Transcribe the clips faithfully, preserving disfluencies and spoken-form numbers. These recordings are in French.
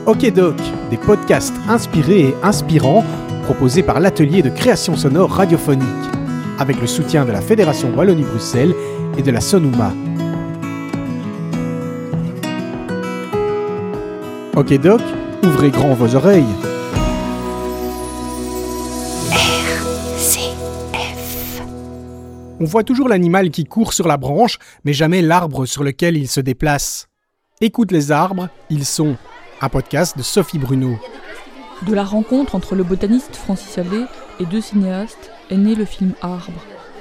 Okédoc, des podcasts inspirés et inspirants proposés par l'atelier de création sonore radiophonique, avec le soutien de la Fédération Wallonie-Bruxelles et de la Sonuma. Okédoc, ouvrez grand vos oreilles. R C F. On voit toujours l'animal qui court sur la branche, mais jamais l'arbre sur lequel il se déplace. Écoute les arbres, ils sont... Un podcast de Sophie Bruno. De la rencontre entre le botaniste Francis Allais et deux cinéastes est né le film Arbre.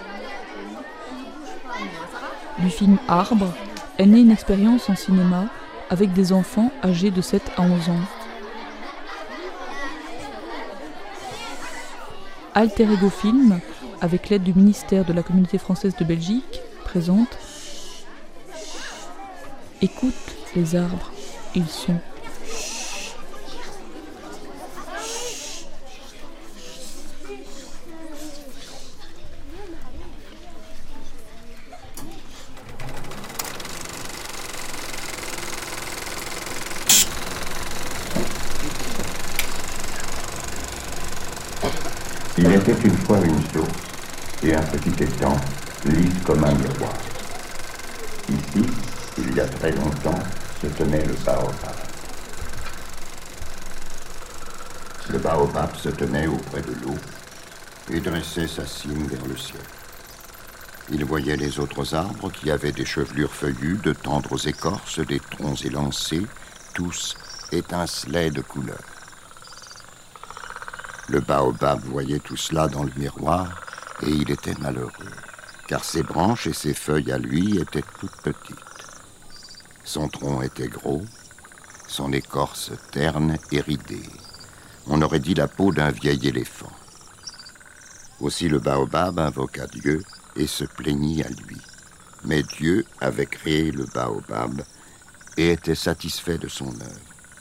Du film Arbre est née une expérience en cinéma avec des enfants âgés de sept à onze ans. Alter Ego Film, avec l'aide du ministère de la Communauté française de Belgique, présente Écoute les arbres, ils sont... Il était une fois une source et un petit étang, lisse comme un miroir. Ici, il y a très longtemps, se tenait le baobab. Le baobab se tenait auprès de l'eau et dressait sa cime vers le ciel. Il voyait les autres arbres qui avaient des chevelures feuillues, de tendres écorces, des troncs élancés, tous étincelaient de couleurs. Le baobab voyait tout cela dans le miroir et il était malheureux, car ses branches et ses feuilles à lui étaient toutes petites. Son tronc était gros, son écorce terne et ridée. On aurait dit la peau d'un vieil éléphant. Aussi le baobab invoqua Dieu et se plaignit à lui. Mais Dieu avait créé le baobab et était satisfait de son œuvre.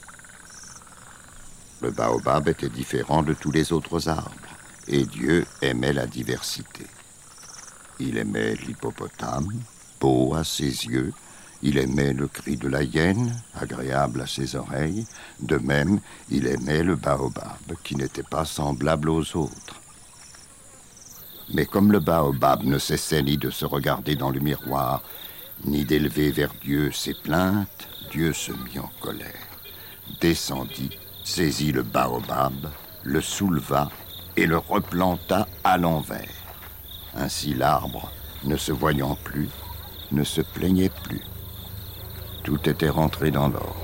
Le baobab était différent de tous les autres arbres, et Dieu aimait la diversité. Il aimait l'hippopotame, beau à ses yeux, il aimait le cri de la hyène, agréable à ses oreilles, de même, il aimait le baobab, qui n'était pas semblable aux autres. Mais comme le baobab ne cessait ni de se regarder dans le miroir, ni d'élever vers Dieu ses plaintes, Dieu se mit en colère, descendit, saisit le baobab, le souleva et le replanta à l'envers. Ainsi l'arbre, ne se voyant plus, ne se plaignait plus. Tout était rentré dans l'ordre.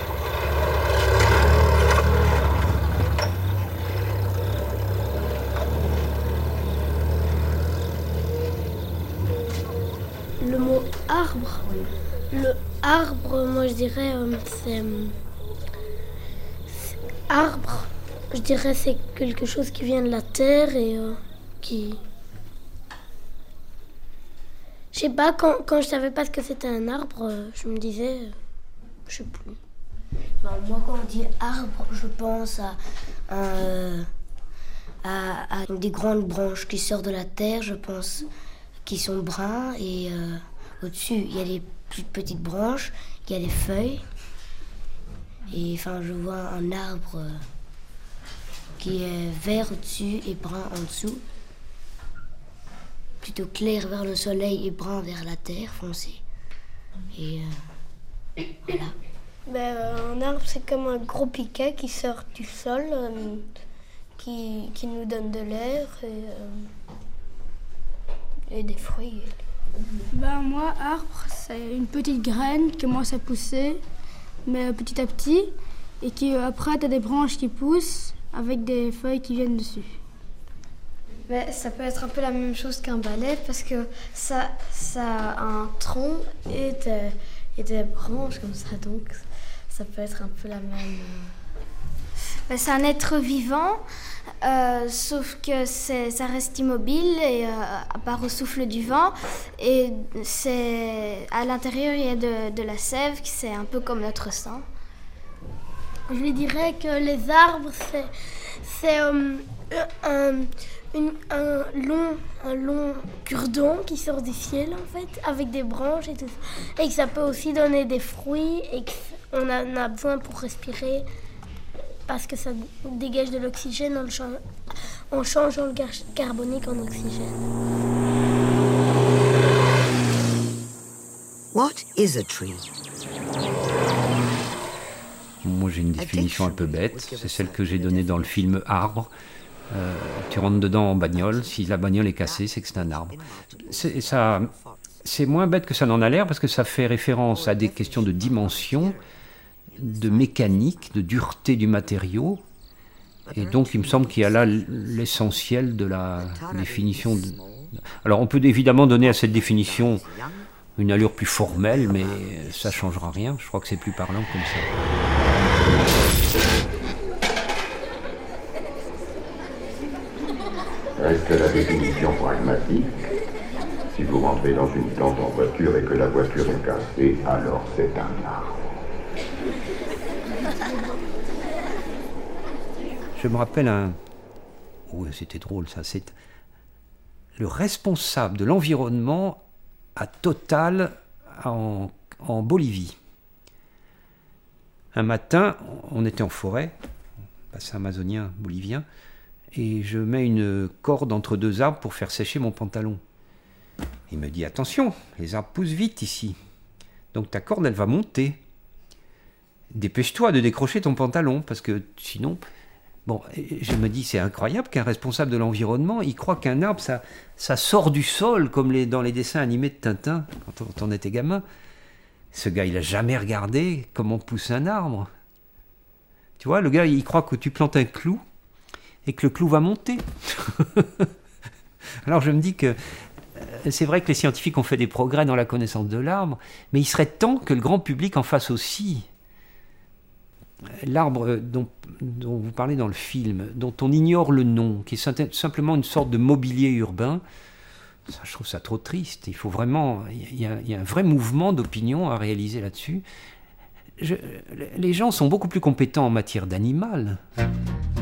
Le mot arbre, le arbre, moi je dirais, euh, c'est... Arbre, je dirais c'est quelque chose qui vient de la terre et euh, qui... Je sais pas, quand, quand je savais pas ce que c'était un arbre, euh, je me disais... Euh, je sais plus. Enfin, moi quand on dit arbre, je pense à, euh, à, à des grandes branches qui sortent de la terre, je pense, qui sont bruns et euh, au-dessus il y a des plus petites branches, il y a des feuilles. Et enfin, je vois un arbre qui est vert au-dessus et brun en dessous. Plutôt clair vers le soleil et brun vers la terre, foncé. Et euh, voilà. Ben, euh, un arbre, c'est comme un gros piquet qui sort du sol, euh, qui, qui nous donne de l'air et, euh, et des fruits. Ben, moi, arbre, c'est une petite graine qui commence à pousser, mais petit à petit, et qui après t'as des branches qui poussent avec des feuilles qui viennent dessus. Mais ça peut être un peu la même chose qu'un balai parce que ça, ça a un tronc et des, et des branches comme ça, donc ça peut être un peu la même... Ben, c'est un être vivant, euh, sauf que c'est, ça reste immobile et, euh, à part au souffle du vent. Et c'est, à l'intérieur, il y a de, de la sève, c'est un peu comme notre sang. Je dirais que les arbres, c'est, c'est euh, un, une, un, long, un long cure-dent qui sort du ciel, en fait, avec des branches et tout ça. Et que ça peut aussi donner des fruits et qu'on en a besoin pour respirer. parce que ça dégage de l'oxygène en, change, en changeant le gaz carbonique en oxygène. What is a tree? Moi j'ai une définition un peu bête, c'est celle que j'ai donnée dans le film Arbre. Euh, tu rentres dedans en bagnole, si la bagnole est cassée, c'est que c'est un arbre. C'est, ça, c'est moins bête que ça n'en a l'air parce que ça fait référence à des questions de dimension, de mécanique, de dureté du matériau. Et donc il me semble qu'il y a là l'essentiel de la définition. De... Alors on peut évidemment donner à cette définition une allure plus formelle, mais ça ne changera rien. Je crois que c'est plus parlant comme ça. Reste la définition pragmatique. Si vous rentrez dans une plante en voiture et que la voiture est cassée, alors c'est un arbre. Je me rappelle un... Oui, c'était drôle ça. C'est le responsable de l'environnement à Total en, en Bolivie. Un matin, on était en forêt, bassin amazonien bolivien, et je mets une corde entre deux arbres pour faire sécher mon pantalon. Il me dit, attention, les arbres poussent vite ici, donc ta corde elle va monter. Dépêche-toi de décrocher ton pantalon, parce que sinon... Bon, je me dis, c'est incroyable qu'un responsable de l'environnement, il croit qu'un arbre, ça, ça sort du sol, comme les, dans les dessins animés de Tintin, quand on, quand on était gamin. Ce gars, il n'a jamais regardé comment pousse un arbre. Tu vois, le gars, il croit que tu plantes un clou, et que le clou va monter. Alors je me dis que c'est vrai que les scientifiques ont fait des progrès dans la connaissance de l'arbre, mais il serait temps que le grand public en fasse aussi. L'arbre dont, dont vous parlez dans le film, dont on ignore le nom, qui est simplement une sorte de mobilier urbain, ça, je trouve ça trop triste. Il faut vraiment, il y a, il y a un vrai mouvement d'opinion à réaliser là-dessus. Je, les gens sont beaucoup plus compétents en matière d'animal.